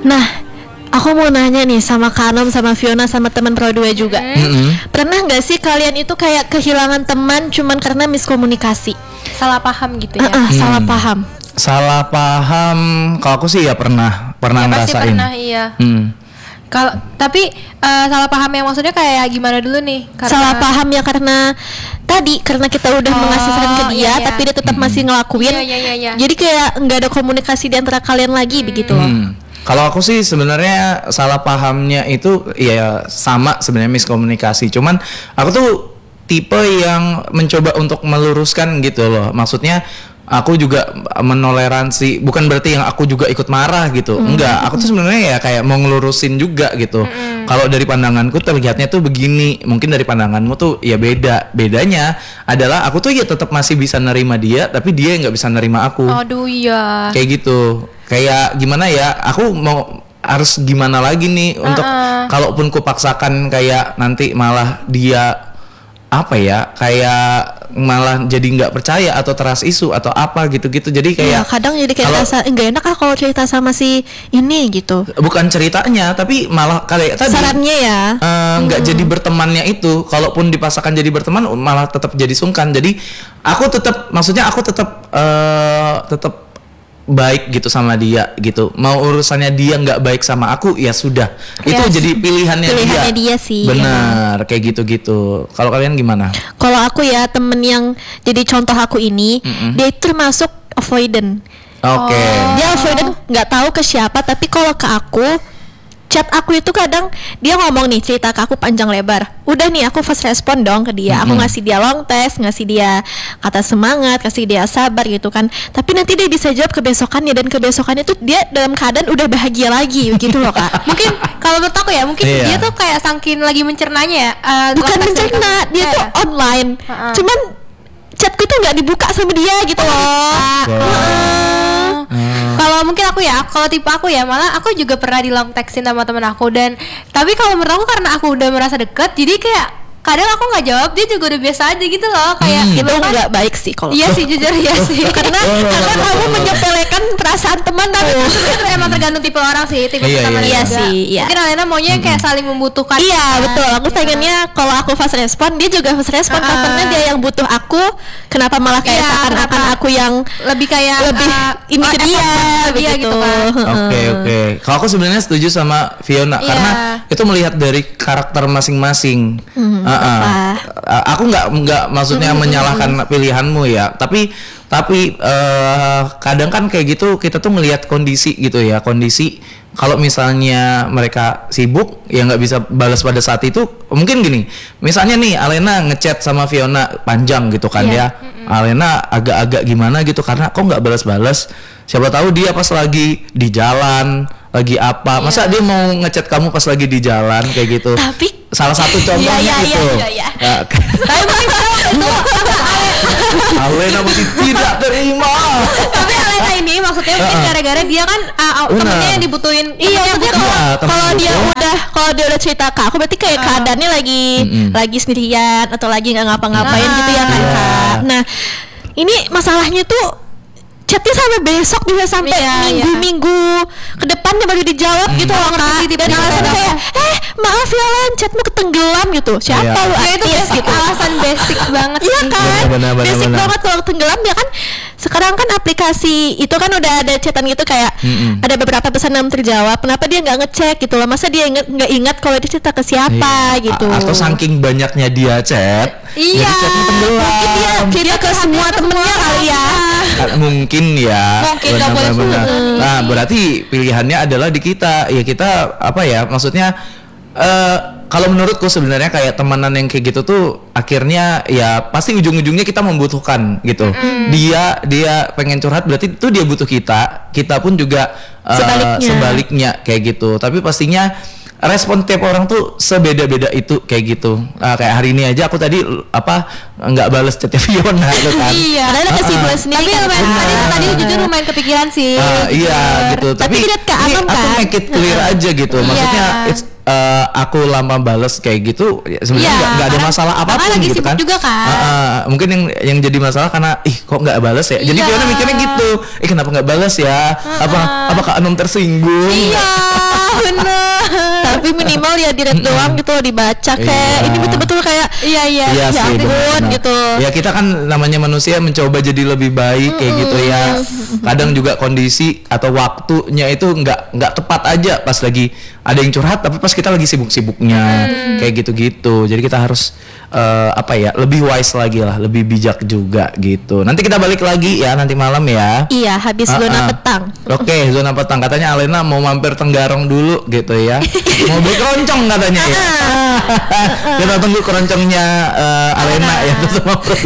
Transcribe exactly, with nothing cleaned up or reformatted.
Nah, aku mau nanya nih sama Kanom, sama Fiona, sama teman Pro dua juga. Mm-hmm. Pernah nggak sih kalian itu kayak kehilangan teman cuman karena miskomunikasi? Salah paham gitu ya? Uh-uh, Hmm. Salah paham. Salah paham, kalau aku sih ya pernah, pernah Ya, pasti ngerasain. pernah, iya. Hmm. Kalau tapi uh, salah paham yang maksudnya kayak gimana dulu nih? Karena... Salah paham ya karena tadi karena kita udah Oh, mengasih saran ke dia, iya, iya. tapi dia tetap Hmm. masih ngelakuin. Iya, iya, iya, iya. Jadi kayak nggak ada komunikasi di antara kalian lagi begitu loh. Hmm. Kalau aku sih sebenarnya salah pahamnya itu ya sama sebenarnya miskomunikasi. Cuman aku tuh tipe yang mencoba untuk meluruskan gitu loh. Maksudnya aku juga menoleransi, bukan berarti yang aku juga ikut marah gitu. Hmm. Enggak, aku tuh sebenarnya ya kayak mau ngelurusin juga gitu. Hmm. Kalau dari pandanganku terlihatnya tuh begini, mungkin dari pandanganmu tuh ya beda. Bedanya adalah aku tuh ya tetap masih bisa nerima dia, tapi dia nggak bisa nerima aku. Aduh iya. Kayak gitu. Kayak gimana ya? Aku mau harus gimana lagi nih untuk Uh-uh. kalaupun kupaksakan kayak nanti malah dia apa ya? Kayak malah jadi nggak percaya atau trust issue atau apa gitu-gitu. Jadi Iya, kayak kadang jadi kayak kalau- rasa nggak enak ah kalau cerita sama si ini gitu. bukan ceritanya, tapi malah kayak tadi Sarannya ya. eh, nggak jadi bertemannya itu. Kalaupun dipaksakan jadi berteman malah tetap jadi sungkan. Jadi aku tetap, maksudnya aku tetap eh, tetap baik gitu sama dia gitu. Mau urusannya dia nggak baik sama aku ya sudah. Itu Ya, jadi pilihannya, pilihannya dia. dia sih, Benar, kayak gitu-gitu. Kalau kalian gimana? Kalau aku ya temen yang jadi contoh aku ini, Mm-mm. dia itu termasuk avoidant. Oke. Oh. Dia avoidant nggak tahu ke siapa, tapi kalau ke aku, chat aku itu kadang dia ngomong nih cerita ke aku panjang lebar. Udah nih aku first respon dong ke dia. Aku Mm-mm. ngasih dia long text, ngasih dia kata semangat, kasih dia sabar gitu kan. Tapi nanti dia bisa jawab kebesokannya, dan kebesokannya tuh dia dalam keadaan udah bahagia lagi gitu loh Kak. Mungkin kalau menurut aku ya, mungkin Iya. dia tuh kayak saking lagi mencernanya ya. uh, Bukan long text dari mencerna, kamu. dia Iya, tuh ya? online. Ha-ha. Cuman chatku tuh nggak dibuka sama dia gitu loh. Oh. Hmm. Kalau mungkin aku ya, kalau tipe aku ya, malah aku juga pernah di long textin sama temen aku. Dan tapi kalau menurut aku karena aku udah merasa deket, jadi kayak kadang aku nggak jawab, dia juga udah biasa aja gitu loh. Kayak Hmm. gitu Itu kan. nggak baik sih kalau. Iya sih, jujur ya sih. Karena karena kamu menyepelekan perasaan teman kamu. Itu emang tergantung tipe orang sih, tipe Iya, teman iya, iya. juga. Iya sih, iya. Mungkin Alena maunya yang kayak saling membutuhkan. Iya kan, betul, aku gitu pengennya kalau aku fast respon, dia juga fast respon. Ah. Karena dia yang butuh aku, kenapa malah kayak Iya, seakan-akan kenapa? aku yang lebih kayak lebih uh, ini oh, ke dia, effort ke dia begitu. gitu kan. Oke oke. Kalau aku sebenarnya setuju sama Fiona Iya. karena itu melihat dari karakter masing-masing. Hmm, Uh-uh. apa? Uh, aku nggak nggak maksudnya menyalahkan pilihanmu ya, tapi tapi eh, kadang kan kayak gitu kita tuh melihat kondisi gitu ya, kondisi kalau misalnya mereka sibuk ya nggak bisa balas pada saat itu. Mungkin gini, misalnya nih Alena ngechat sama Fiona panjang gitu kan Iya. ya, Alena agak-agak gimana gitu karena kok nggak balas-balas. Siapa tahu dia pas lagi di jalan lagi apa, masa dia mau ngechat kamu pas lagi di jalan kayak gitu. Tapi Salah satu contohnya Iya, iya, itu. iya, iya, iya. Ya, Tapi mungkin itu Alena masih tidak terima. tapi Alena ini maksudnya mungkin Uh-uh. gara-gara dia kan uh, Benar. temennya yang dibutuhin. Iya, maksudnya kalau Iya, temen kalau dia butuh. udah kalau dia udah cerita ke aku, berarti kayak Ah. keadaannya lagi Mm-mm. lagi sendirian atau lagi nggak ngapa-ngapain Ah. gitu ya kan Iya. Kak. Nah, ini masalahnya tuh chatnya sampai besok, bisa sampai Iya, minggu-minggu ke depannya baru dijawab gitu loh Kak. Dan alasannya kayak, eh maaf ya Lan, chatmu ketenggelam gitu. Siapa Iya. lu Ya, itu artis basic, gitu. alasan basic banget Iya sih. kan, Benar, benar, benar, basic benar. banget kalau tenggelam ya kan. Sekarang kan aplikasi itu kan udah ada chatan gitu kayak Mm-mm. ada beberapa pesan yang terjawab. Kenapa dia nggak ngecek gitu loh? Masa dia inget nggak ingat kalau dia cerita ke siapa Iya. gitu? A- Atau saking banyaknya dia chat, Iya. jadi chatnya tenggelam. Mungkin dia cerita ke semua temennya kali ya. Ah, Mungkin ya. Mungkin, nggak boleh Benar-benar. sebut. Nah, berarti pilihannya adalah di kita. Ya kita apa ya? Maksudnya eh kalau menurutku sebenarnya kayak temenan yang kayak gitu tuh akhirnya ya pasti ujung-ujungnya kita membutuhkan gitu. Dia dia pengen curhat berarti itu dia butuh kita. Kita pun juga eh, Sebaliknya. sebaliknya kayak gitu. Tapi pastinya respon tiap orang tuh sebeda-beda itu kayak gitu. Ah, kayak hari ini aja aku tadi apa nggak balas chatnya Fiona gitu kan. Iya. Padahal ada Ah, kesimpulan ah. sendiri Tapi kan. lumayan, Kak. tadi tadi jujur lumayan kepikiran sih. Ah, iya gitu. Tapi Tapi lihat ke ini Anom aku kan? make it clear aja gitu. Maksudnya Iya. it's eh, aku lama bales kayak gitu ya sebenarnya Iya, nggak nggak ada karena masalah kakak apapun lagi gitu sibuk kan. juga kan. Ah, ah, mungkin yang yang jadi masalah karena ih kok nggak balas ya. Jadi Iya. Fiona mikirnya gitu. Eh kenapa nggak balas ya? Apa apakah Anom tersinggung? Iya, bener. Tapi minimal ya di read doang gitu loh, dibaca kayak Iya. ini betul-betul kayak Iya, iya. Iya ya sih, ampun, benar-benar. gitu. Ya kita kan namanya manusia mencoba jadi lebih baik kayak gitu ya. Kadang juga kondisi atau waktunya itu nggak nggak tepat aja pas lagi ada yang curhat, tapi pas kita lagi sibuk-sibuknya kayak gitu-gitu. Jadi kita harus eh, apa ya lebih wise lagi lah, lebih bijak juga gitu. Nanti kita balik lagi ya nanti malam ya. Iya, habis Ah, zona ah. petang. Oke, zona petang. Katanya Alena mau mampir Tenggarong dulu gitu ya. Mau beli keroncong katanya ya. Kita tunggu keroncongnya eh, Alena ya bersama Bro